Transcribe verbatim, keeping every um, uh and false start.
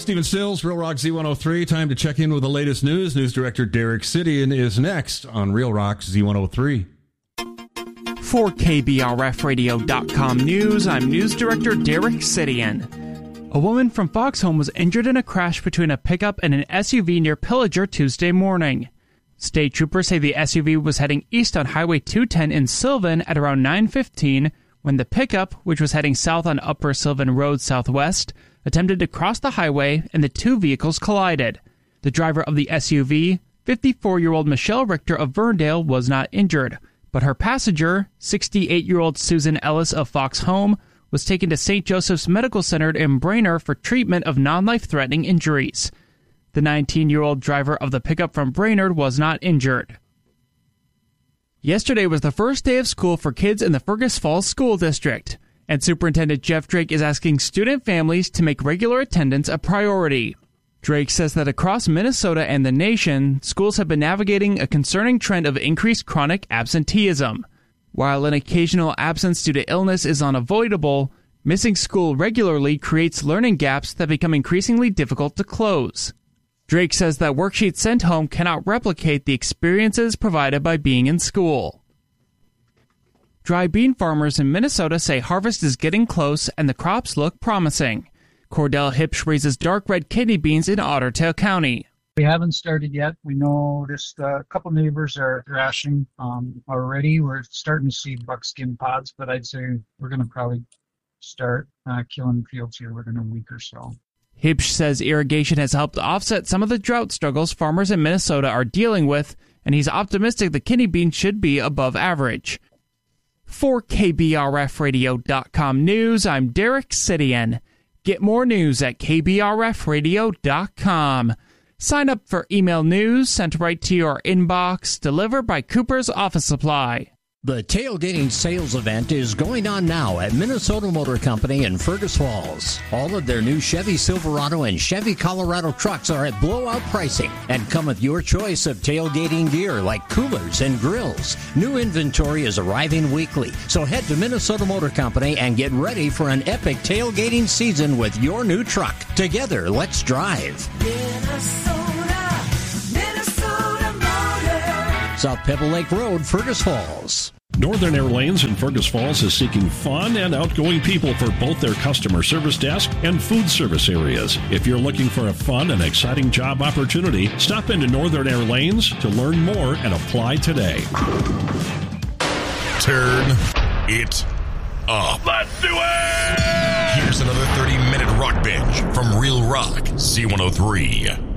Stephen Stills, Real Rock Z one oh three. Time to check in with the latest news. News director Derek Sidian is next on Real Rock Z one oh three. For K B R F radio dot com News, I'm News Director Derek Sidian. A woman from Foxhome was injured in a crash between a pickup and an S U V near Pillager Tuesday morning. State troopers say the S U V was heading east on Highway two ten in Sylvan at around nine fifteen when the pickup, which was heading south on Upper Sylvan Road Southwest, attempted to cross the highway and the two vehicles collided. The driver of the S U V, fifty-four-year-old Michelle Richter of Verndale, was not injured, but her passenger, sixty-eight-year-old Susan Ellis of Foxhome, was taken to Saint Joseph's Medical Center in Brainerd for treatment of non-life-threatening injuries. The nineteen-year-old driver of the pickup from Brainerd was not injured. Yesterday was the first day of school for kids in the Fergus Falls School District, and Superintendent Jeff Drake is asking student families to make regular attendance a priority. Drake says that across Minnesota and the nation, schools have been navigating a concerning trend of increased chronic absenteeism. While an occasional absence due to illness is unavoidable, missing school regularly creates learning gaps that become increasingly difficult to close. Drake says that worksheets sent home cannot replicate the experiences provided by being in school. Dry bean farmers in Minnesota say harvest is getting close and the crops look promising. Cordell Hipsch raises dark red kidney beans in Otter Tail County. We haven't started yet. We noticed uh, a couple neighbors are thrashing um, already. We're starting to see buckskin pods, but I'd say we're going to probably start uh, killing fields here within a week or so. Hipsch says irrigation has helped offset some of the drought struggles farmers in Minnesota are dealing with, and he's optimistic the kidney bean should be above average. For K B R F radio dot com News, I'm Derek Sidian. Get more news at K B R F radio dot com. Sign up for email news sent right to your inbox, delivered by Cooper's Office Supply. The tailgating sales event is going on now at Minnesota Motor Company in Fergus Falls. All of their new Chevy Silverado and Chevy Colorado trucks are at blowout pricing and come with your choice of tailgating gear like coolers and grills. New inventory is arriving weekly, so head to Minnesota Motor Company and get ready for an epic tailgating season with your new truck. Together, let's drive. Minnesota, Minnesota Motor. South Pebble Lake Road, Fergus Falls. Northern Air Lanes in Fergus Falls is seeking fun and outgoing people for both their customer service desk and food service areas. If you're looking for a fun and exciting job opportunity, stop into Northern Air Lanes to learn more and apply today. Turn it up. Let's do it! Here's another thirty-minute rock binge from Real Rock Z one oh three.